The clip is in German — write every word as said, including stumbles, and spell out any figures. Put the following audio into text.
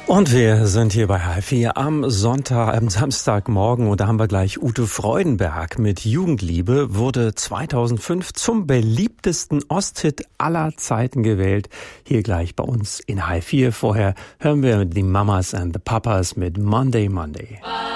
Und wir sind hier bei H vier am Sonntag, am Samstagmorgen und da haben wir gleich Ute Freudenberg mit Jugendliebe, wurde zweitausendfünf zum beliebtesten Osthit aller Zeiten gewählt. Hier gleich bei uns in H vier. Vorher hören wir die Mamas and the Papas mit Monday Monday.